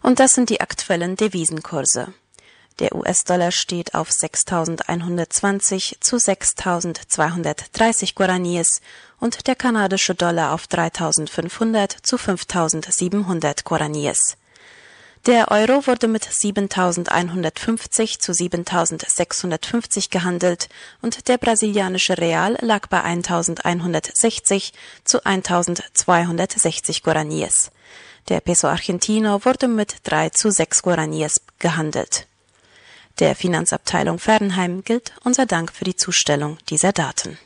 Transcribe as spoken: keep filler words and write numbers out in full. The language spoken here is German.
Und das sind die aktuellen Devisenkurse. Der U S-Dollar steht auf sechstausendeinhundertzwanzig zu sechstausendzweihundertdreißig Guaraníes und der kanadische Dollar auf dreitausendfünfhundert zu fünftausendsiebenhundert Guaraníes. Der Euro wurde mit siebentausendeinhundertfünfzig zu siebentausendsechshundertfünfzig gehandelt und der brasilianische Real lag bei eintausendeinhundertsechzig zu eintausendzweihundertsechzig Guaraníes. Der Peso Argentino wurde mit drei zu sechs Guaraníes gehandelt. Der Finanzabteilung Fernheim gilt unser Dank für die Zustellung dieser Daten.